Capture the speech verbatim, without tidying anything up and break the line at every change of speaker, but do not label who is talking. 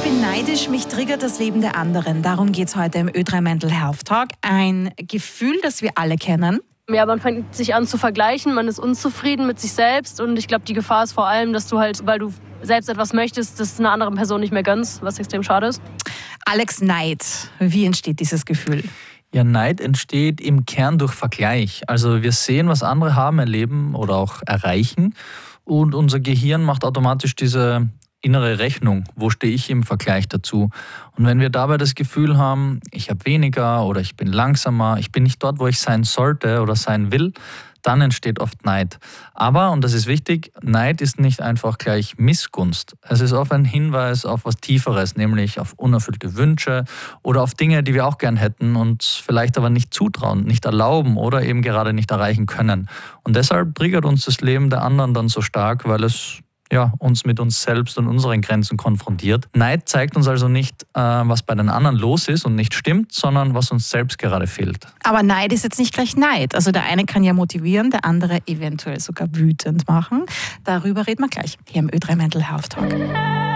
bin neidisch, mich triggert das Leben der anderen. Darum geht es heute im Ö drei Mental Health Talk. Ein Gefühl, das wir alle kennen.
Ja, man fängt sich an zu vergleichen, man ist unzufrieden mit sich selbst und ich glaube, die Gefahr ist vor allem, dass du halt, weil du selbst etwas möchtest, das einer anderen Person nicht mehr gönnst, was extrem schade ist.
Alex, Neid. Wie entsteht dieses Gefühl?
Ja, Neid entsteht im Kern durch Vergleich. Also wir sehen, was andere haben, erleben oder auch erreichen und unser Gehirn macht automatisch diese innere Rechnung. Wo stehe ich im Vergleich dazu? Und wenn wir dabei das Gefühl haben, ich habe weniger oder ich bin langsamer, ich bin nicht dort, wo ich sein sollte oder sein will, dann entsteht oft Neid. Aber, und das ist wichtig, Neid ist nicht einfach gleich Missgunst. Es ist oft ein Hinweis auf was Tieferes, nämlich auf unerfüllte Wünsche oder auf Dinge, die wir auch gern hätten und vielleicht aber nicht zutrauen, nicht erlauben oder eben gerade nicht erreichen können. Und deshalb triggert uns das Leben der anderen dann so stark, weil es ja, uns mit uns selbst und unseren Grenzen konfrontiert. Neid zeigt uns also nicht, äh, was bei den anderen los ist und nicht stimmt, sondern was uns selbst gerade fehlt.
Aber Neid ist jetzt nicht gleich Neid. Also der eine kann ja motivieren, der andere eventuell sogar wütend machen. Darüber reden wir gleich hier im Ö drei Mental Health Talk.